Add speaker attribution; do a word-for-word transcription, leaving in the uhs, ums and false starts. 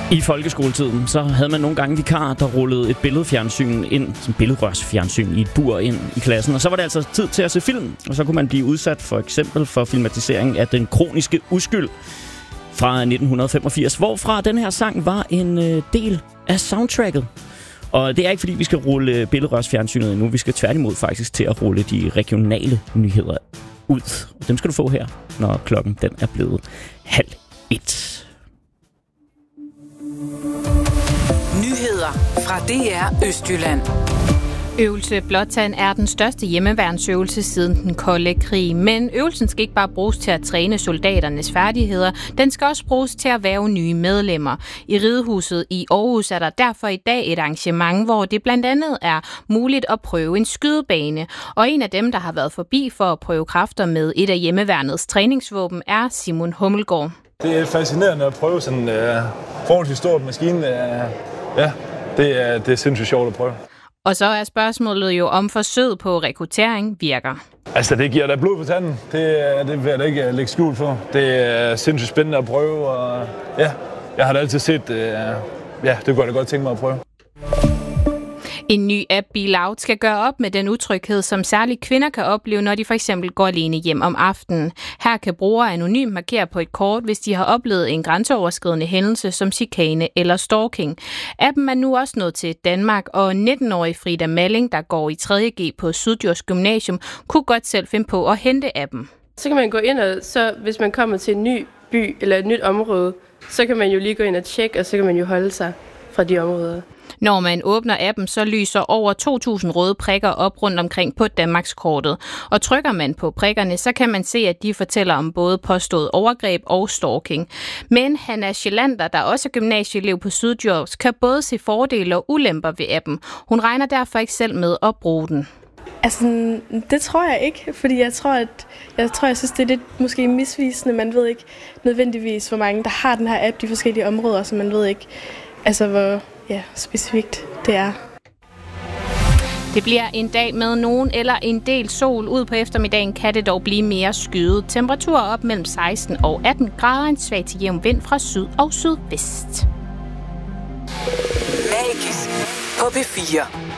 Speaker 1: I folkeskoletiden, så havde man nogle gange vikar, der rullede et billedfjernsyn ind, som billedrørsfjernsyn i et bur ind i klassen. Og så var det altså tid til at se film, og så kunne man blive udsat for eksempel for filmatisering af Den kroniske uskyld fra nitten femogfirs, hvorfra den her sang var en øh, del af soundtracket. Og det er ikke fordi, vi skal rulle billedrørsfjernsynet endnu. Vi skal tværtimod faktisk til at rulle de regionale nyheder ud. Og dem skal du få her, når klokken den er blevet halv et.
Speaker 2: Nyheder fra D R Østjylland.
Speaker 3: Øvelse Blåtand er den største hjemmeværnsøvelse siden den kolde krig. Men øvelsen skal ikke bare bruges til at træne soldaternes færdigheder. Den skal også bruges til at hverve nye medlemmer. I Ridehuset i Aarhus er der derfor i dag et arrangement, hvor det blandt andet er muligt at prøve en skydebane. Og en af dem, der har været forbi for at prøve kræfter med et af hjemmeværnets træningsvåben, er Simon Hummelgaard.
Speaker 4: Det er fascinerende at prøve sådan en uh, forholdsvis stort maskine. Uh, ja, det er, det er sindssygt sjovt at prøve.
Speaker 3: Og så er spørgsmålet jo, om forsøget på rekruttering virker.
Speaker 4: Altså, det giver da blod på tanden. Det, det vil jeg da ikke lægge skjul for. Det er sindssygt spændende at prøve, og ja, jeg har da altid set, uh, ja, det kunne jeg da godt tænke mig at prøve.
Speaker 3: En ny app, Be Loud, skal gøre op med den utryghed, som særligt kvinder kan opleve, når de for eksempel går alene hjem om aftenen. Her kan brugere anonymt markere på et kort, hvis de har oplevet en grænseoverskridende hændelse som chikane eller stalking. Appen er nu også nået til Danmark, og nitten-årige Frida Malling, der går i tredje G på Syddjurs Gymnasium, kunne godt selv finde på at hente appen.
Speaker 5: Så kan man gå ind, og så hvis man kommer til en ny by eller et nyt område, så kan man jo lige gå ind og tjekke, og så kan man jo holde sig fra de områder.
Speaker 3: Når man åbner appen, så lyser over to tusind røde prikker op rundt omkring på Danmarkskortet. Og trykker man på prikkerne, så kan man se, at de fortæller om både påstået overgreb og stalking. Men Hanna Schelander, der også er gymnasieelev på Syddjurs, kan både se fordele og ulemper ved appen. Hun regner derfor ikke selv med at bruge den.
Speaker 6: Altså, det tror jeg ikke, fordi jeg tror, at jeg tror, jeg synes, det er lidt måske misvisende. Man ved ikke nødvendigvis, hvor mange der har den her app, de forskellige områder, så man ved ikke, altså hvor ja, specifikt det er.
Speaker 3: Det bliver en dag med nogen eller en del sol. Ud på eftermiddagen kan det dog blive mere skyet. Temperaturer op mellem seksten og atten grader. En svag til jævn vind fra syd og sydvest.
Speaker 2: Magisk på P fire.